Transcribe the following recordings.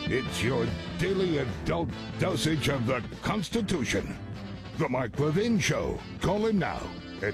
It's your daily adult dosage of the Constitution. The Mark Levin Show. Call him now at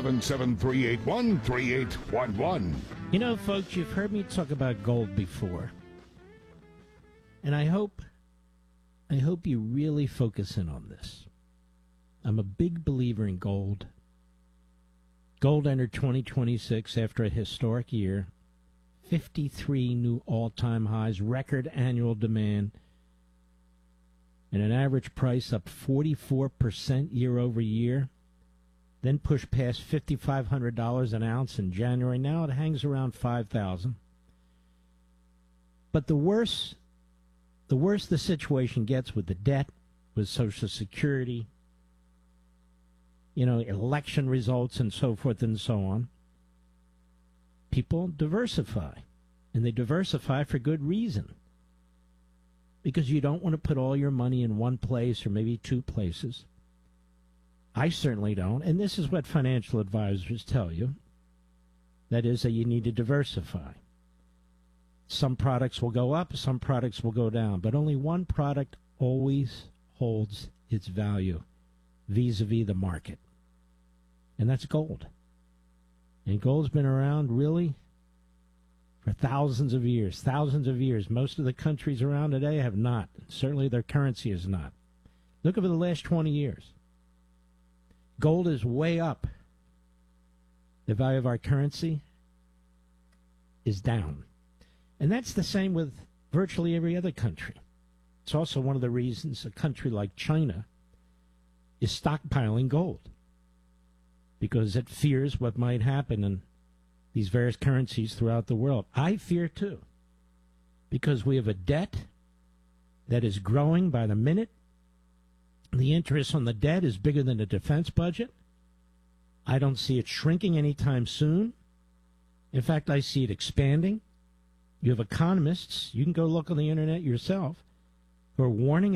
877-381-3811. You know, folks, you've heard me talk about gold before. And I hope you really focus in on this. I'm a big believer in gold. Gold entered 2026 after a historic year. 53 new all-time highs, record annual demand, and an average price up 44% year over year. Then pushed past $5,500 an ounce in January. Now it hangs around $5,000. But the worse the situation gets with the debt, with Social Security, election results and so forth and so on, people diversify. And they diversify for good reason. Because you don't want to put all your money in one place or maybe two places. I certainly don't. And this is what financial advisors tell you. That is that you need to diversify. Some products will go up, some products will go down. But only one product always holds its value vis-a-vis the market. And that's gold. And gold's been around, really, for thousands of years. Most of the countries around today have not. Certainly their currency is not. Look over the last 20 years. Gold is way up. The value of our currency is down. And that's the same with virtually every other country. It's also one of the reasons a country like China is stockpiling gold, because it fears what might happen in these various currencies throughout the world. I fear too, because we have a debt that is growing by the minute. The interest on the debt is bigger than the defense budget. I don't see it shrinking anytime soon. In fact, I see it expanding. You have economists, you can go look on the internet yourself, who are warning